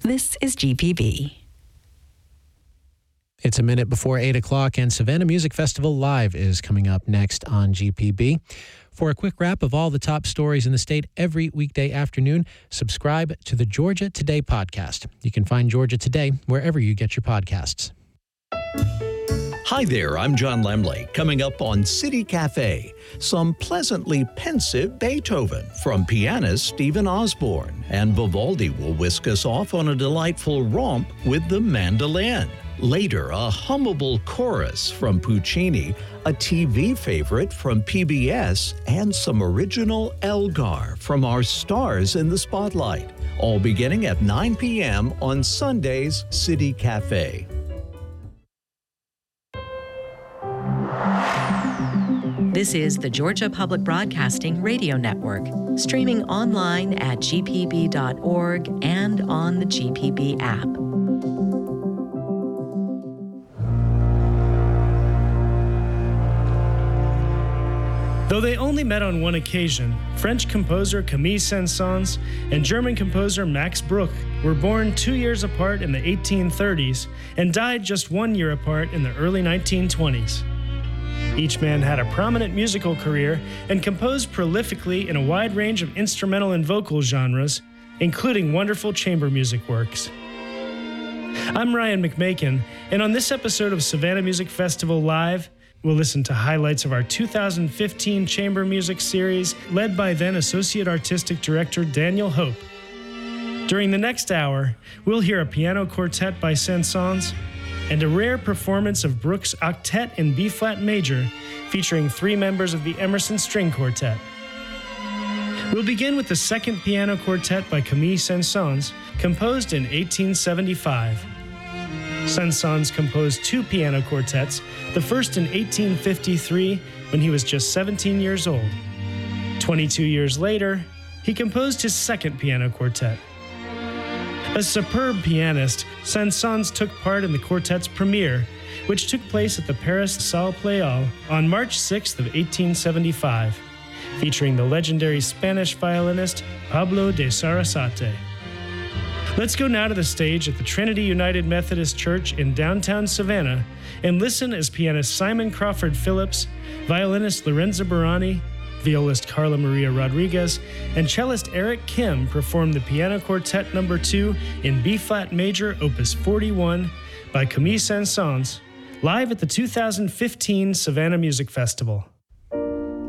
This is GPB. It's a minute before 8 o'clock, and Savannah Music Festival Live is coming up next on GPB. For a quick wrap of all the top stories in the state every weekday afternoon, subscribe to the Georgia Today podcast. You can find Georgia Today wherever you get your podcasts. Hi there, I'm John Lemley. Coming up on City Cafe, some pleasantly pensive Beethoven from pianist Stephen Osborne, and Vivaldi will whisk us off on a delightful romp with the mandolin. Later, a hummable chorus from Puccini, a TV favorite from PBS, and some original Elgar from our stars in the spotlight. All beginning at 9 p.m. on Sunday's City Cafe. This is the Georgia Public Broadcasting Radio Network, streaming online at gpb.org and on the GPB app. Though they only met on one occasion, French composer Camille Saint-Saëns and German composer Max Bruch were born 2 years apart in the 1830s and died just 1 year apart in the early 1920s. Each man had a prominent musical career and composed prolifically in a wide range of instrumental and vocal genres, including wonderful chamber music works. I'm Ryan McMakin, and on this episode of Savannah Music Festival Live, we'll listen to highlights of our 2015 chamber music series led by then Associate Artistic Director Daniel Hope. During the next hour, we'll hear a piano quartet by Saint-Saëns and a rare performance of Bruch's Octet in B-flat major featuring 3 members of the Emerson String Quartet. We'll begin with the second piano quartet by Camille Saint-Saëns, composed in 1875. Saint-Saëns composed 2 piano quartets, the first in 1853 when he was just 17 years old. 22 years later, he composed his second piano quartet. A superb pianist, Saint-Saëns took part in the quartet's premiere, which took place at the Paris Salle Pleyel on March 6th of 1875, featuring the legendary Spanish violinist Pablo de Sarasate. Let's go now to the stage at the Trinity United Methodist Church in downtown Savannah and listen as pianist Simon Crawford Phillips, violinist Lorenzo Barani, violist Carla Maria Rodriguez, and cellist Eric Kim perform the Piano Quartet No. 2 in B-flat major, Opus 41 by Camille Saint-Saëns, live at the 2015 Savannah Music Festival.